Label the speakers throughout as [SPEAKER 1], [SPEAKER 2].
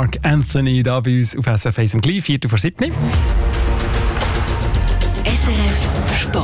[SPEAKER 1] Mark Anthony da bei uns auf SRF 1 im Gleich, 6:45.
[SPEAKER 2] SRF Sport.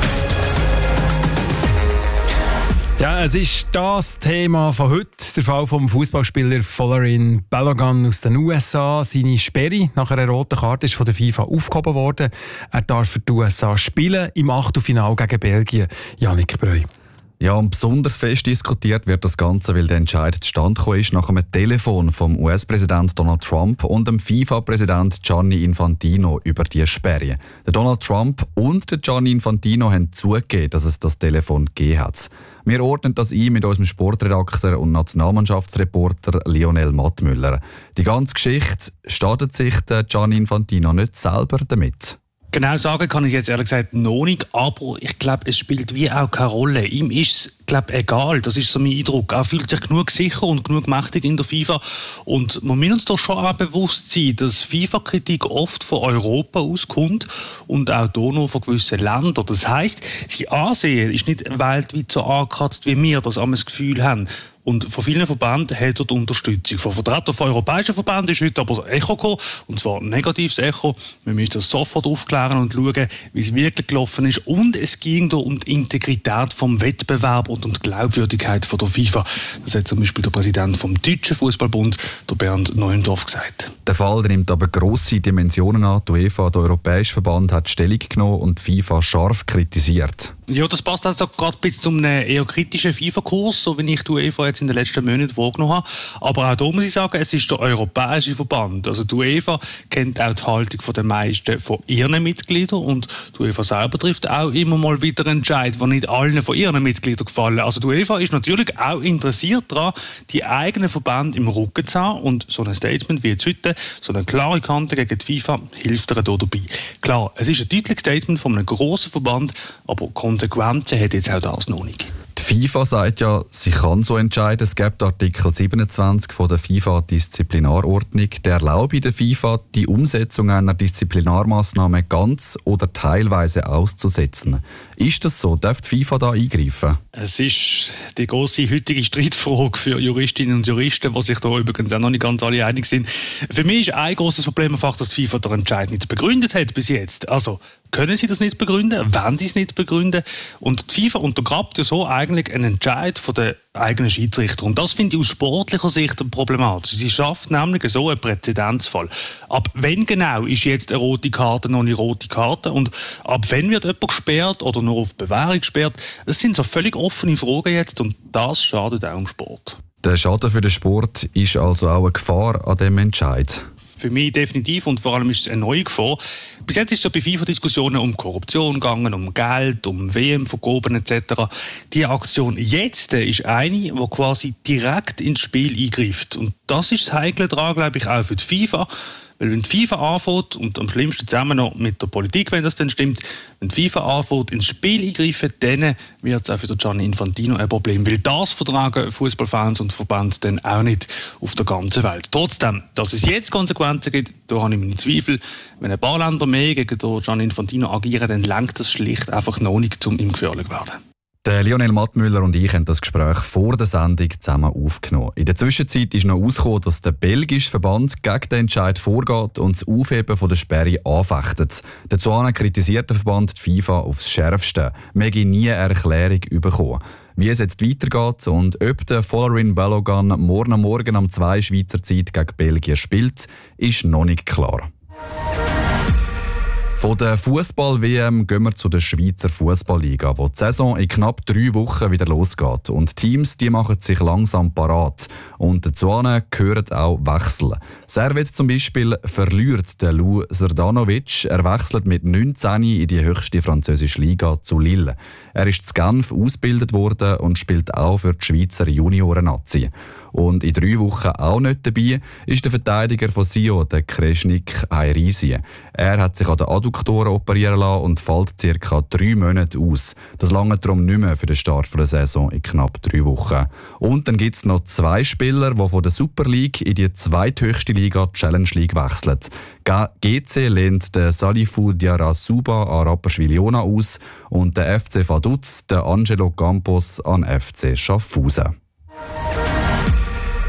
[SPEAKER 1] Ja, es ist das Thema von heute, der Fall vom Fußballspieler Folarin Balogun aus den USA. Seine Sperre nach einer roten Karte ist von der FIFA aufgehoben worden. Er darf für die USA spielen im Achtelfinale gegen Belgien. Jannik Breu.
[SPEAKER 3] Ja, und besonders fest diskutiert wird das Ganze, weil der Entscheid zustande gekommen ist nach einem Telefon vom US-Präsident Donald Trump und dem FIFA-Präsident Gianni Infantino über die Sperre. Der Donald Trump und der Gianni Infantino haben zugegeben, dass es das Telefon gegeben hat. Wir ordnen das ein mit unserem Sportredakteur und Nationalmannschaftsreporter Lionel Mattmüller. Die ganze Geschichte, startet sich der Gianni Infantino nicht selber damit?
[SPEAKER 4] Genau sagen kann ich jetzt ehrlich gesagt noch nicht, aber ich glaube, es spielt wie auch keine Rolle. Ihm ist es, glaube egal, das ist so mein Eindruck. Er fühlt sich genug sicher und genug mächtig in der FIFA und man muss uns doch schon auch bewusst sein, dass FIFA-Kritik oft von Europa auskommt und auch hier noch von gewissen Ländern. Das heisst, sein Ansehen ist nicht weltweit so angekratzt, wie wir das einmal das Gefühl haben. Und von vielen Verbänden hat er die Unterstützung. Von Vertretern von europäischen Verbänden ist heute aber ein Echo gekommen, und zwar ein negatives Echo. Wir müssen das sofort aufklären und schauen, wie es wirklich gelaufen ist. Und es ging da um die Integrität vom Wettbewerb und um die Glaubwürdigkeit von der FIFA. Das hat zum Beispiel der Präsident vom Deutschen Fußballbund, der Bernd Neuendorf, gesagt.
[SPEAKER 3] Der Fall nimmt aber grosse Dimensionen an. Die UEFA, der Europäische Verband, hat Stellung genommen und die FIFA scharf kritisiert.
[SPEAKER 4] Ja, das passt also gerade bis zum eher kritischen FIFA-Kurs, so wie ich die UEFA jetzt in den letzten Monaten wahrgenommen habe. Aber auch da muss ich sagen, es ist der Europäische Verband. Also die UEFA kennt auch die Haltung der meisten von ihren Mitgliedern und die UEFA selber trifft auch immer mal wieder Entscheid, die nicht allen von ihren Mitgliedern gefallen. Also die UEFA ist natürlich auch interessiert daran, die eigenen Verbände im Rücken zu haben und so ein Statement wie jetzt heute, so eine klare Kante gegen die FIFA, hilft ihr hier dabei. Klar, es ist ein deutliches Statement von einem grossen Verband, aber Konsequenzen hat jetzt auch das noch nicht.
[SPEAKER 3] Die FIFA sagt ja, sie kann so entscheiden. Es gibt Artikel 27 von der FIFA-Disziplinarordnung. Der erlaubt der FIFA, die Umsetzung einer Disziplinarmaßnahme ganz oder teilweise auszusetzen. Ist das so? Darf die FIFA da eingreifen?
[SPEAKER 4] Es ist die grosse heutige Streitfrage für Juristinnen und Juristen, die sich da übrigens auch noch nicht ganz alle einig sind. Für mich ist ein grosses Problem einfach, dass die FIFA den Entscheid nicht begründet hat bis jetzt. Also, können sie das nicht begründen? Wollen sie es nicht begründen? Und die FIFA untergrabt ja so eigentlich einen Entscheid von den eigenen Schiedsrichter. Und das finde ich aus sportlicher Sicht problematisch. Sie schafft nämlich so einen Präzedenzfall. Ab wann genau ist jetzt eine rote Karte noch eine rote Karte? Und ab wann wird jemand gesperrt oder nur auf Bewährung gesperrt? Das sind so völlig offene Fragen jetzt und das schadet auch im Sport.
[SPEAKER 3] Der Schaden für den Sport ist also auch eine Gefahr an diesem Entscheid.
[SPEAKER 4] Für mich definitiv und vor allem ist es eine neue Gefahr. Bis jetzt ist es ja bei FIFA-Diskussionen um Korruption gegangen, um Geld, um WM-Vergaben etc. Die Aktion jetzt ist eine, die quasi direkt ins Spiel eingreift. Und das ist das Heikle daran, glaube ich, auch für die FIFA. Weil wenn die FIFA anfängt, und am schlimmsten zusammen noch mit der Politik, wenn das dann stimmt, wenn die FIFA anfängt, ins Spiel eingreifen, dann wird es auch für den Gianni Infantino ein Problem. Weil das vertragen Fußballfans und Verbände dann auch nicht auf der ganzen Welt. Trotzdem, dass es jetzt Konsequenzen gibt, da habe ich meine Zweifel. Wenn ein paar Länder mehr gegen den Gianni Infantino agieren, dann lenkt das schlicht einfach noch nicht, um ihm gefährlich zu werden.
[SPEAKER 3] Der Lionel Mattmüller und ich haben das Gespräch vor der Sendung zusammen aufgenommen. In der Zwischenzeit ist noch herausgekommen, dass der belgische Verband gegen den Entscheid vorgeht und das Aufheben von der Sperre anfechtet. Dazu kritisiert der Verband die FIFA aufs Schärfste. Wir haben nie eine Erklärung bekommen. Wie es jetzt weitergeht und ob der Folarin Balogun morgen um 2 Schweizer Zeit gegen Belgien spielt, ist noch nicht klar. Von der Fußball-WM gehen wir zu der Schweizer Fußballliga, wo die Saison in knapp 3 Wochen wieder losgeht. Und die Teams die machen sich langsam parat. Und dazu gehören auch Wechsel. Servet zum Beispiel verliert den Lou Srdanovic. Er wechselt mit 19 in die höchste französische Liga zu Lille. Er ist in Genf ausgebildet worden und spielt auch für die Schweizer Junioren-Nazi. Und in 3 Wochen auch nicht dabei ist der Verteidiger von Sion, der Kreshnik Hairisi. Er hat sich an den Adduktoren operieren lassen und fällt ca. 3 Monate aus. Das lange darum nicht mehr für den Start der Saison in knapp 3 Wochen. Und dann gibt es noch 2 Spieler, die von der Super League in die zweithöchste Liga, die Challenge League, wechseln. GC lehnt den Salifou Diarra-Suba an Rapperswil-Jona aus und der FC Vaduz den Angelo Campos an FC Schaffhausen.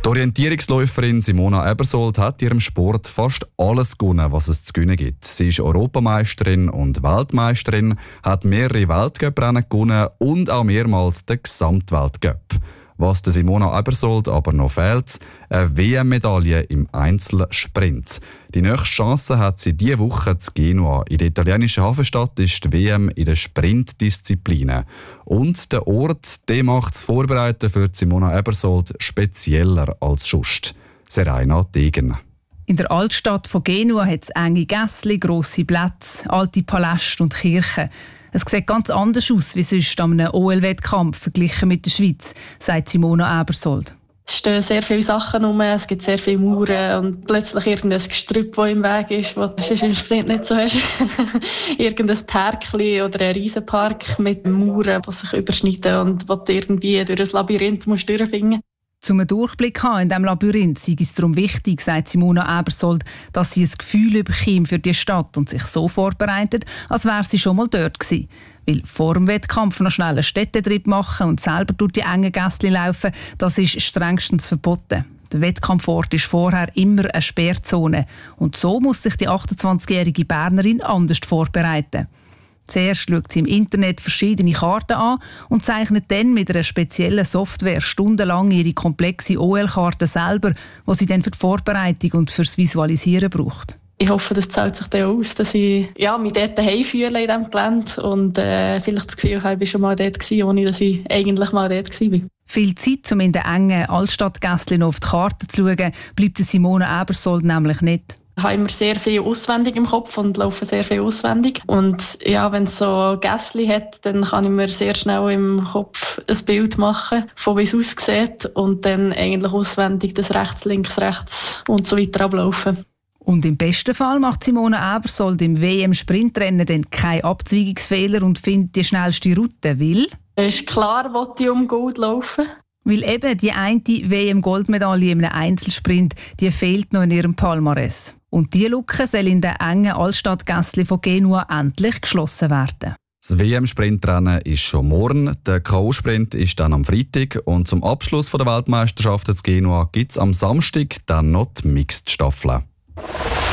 [SPEAKER 3] Die Orientierungsläuferin Simona Ebersold hat in ihrem Sport fast alles gewonnen, was es zu gewinnen gibt. Sie ist Europameisterin und Weltmeisterin, hat mehrere Weltcuprennen gewonnen und auch mehrmals den Gesamtweltcup. Was der Simona Ebersold aber noch fehlt, eine WM-Medaille im Einzelsprint. Die nächste Chance hat sie diese Woche zu Genua. In der italienischen Hafenstadt ist die WM in den Sprintdisziplinen. Und der Ort, der macht das Vorbereiten für Simona Ebersold spezieller als sonst. Seraina Degen.
[SPEAKER 5] In der Altstadt von Genua hat es enge Gässli, grosse Plätze, alte Paläste und Kirchen. Es sieht ganz anders aus wie sonst an einem OL-Wettkampf verglichen mit der Schweiz, sagt Simona Ebersold.
[SPEAKER 6] Es stehen sehr viele Sachen rum, es gibt sehr viele Mauern und plötzlich irgendein Gestrüpp, das im Weg ist, das du im Sprint nicht so hast. Irgendein Parkli oder ein Riesenpark mit Mauern, die sich überschneiden und wo du irgendwie durch ein Labyrinth durchfinden musst.
[SPEAKER 5] Um einen Durchblick zu haben in diesem Labyrinth sei es darum wichtig, sagt Simona Ebersold, dass sie ein Gefühl bekommt für die Stadt und sich so vorbereitet, als wäre sie schon mal dort gewesen. Weil vor dem Wettkampf noch schnell einen Städtetrip machen und selber durch die engen Gässchen laufen, das ist strengstens verboten. Der Wettkampfort ist vorher immer eine Sperrzone. Und so muss sich die 28-jährige Bernerin anders vorbereiten. Zuerst schaut sie im Internet verschiedene Karten an und zeichnet dann mit einer speziellen Software stundenlang ihre komplexe OL-Karte selber, die sie dann für die Vorbereitung und fürs Visualisieren braucht.
[SPEAKER 6] Ich hoffe, das zahlt sich dann aus, dass ich mich dort daheim fühle in diesem Gelände und vielleicht das Gefühl habe, ich war schon mal dort gewesen, ohne dass ich eigentlich mal dort war.
[SPEAKER 5] Viel Zeit, um in den engen Altstadtgässchen auf die Karte zu schauen, bleibt Simona Ebersold nämlich nicht.
[SPEAKER 6] Ich habe immer sehr viel auswendig im Kopf und laufe sehr viel auswendig. Und ja, wenn es so Gässchen hat, dann kann ich mir sehr schnell im Kopf ein Bild machen, von wie es aussieht und dann eigentlich auswendig das rechts, links, und so weiter ablaufen.
[SPEAKER 5] Und im besten Fall macht Simona Ebersold im WM-Sprintrennen dann keinen Abzweigungsfehler und findet die schnellste Route, weil...
[SPEAKER 6] Es ist klar, wo ich um Gold laufen.
[SPEAKER 5] Weil eben die eine WM-Goldmedaille in einem Einzelsprint, die fehlt noch in ihrem Palmares. Und diese Lücke soll in den engen Altstadtgässchen von Genua endlich geschlossen werden.
[SPEAKER 3] Das WM-Sprintrennen ist schon morgen, der K.O.-Sprint ist dann am Freitag und zum Abschluss der Weltmeisterschaft in Genua gibt es am Samstag dann noch die Mixed-Staffel.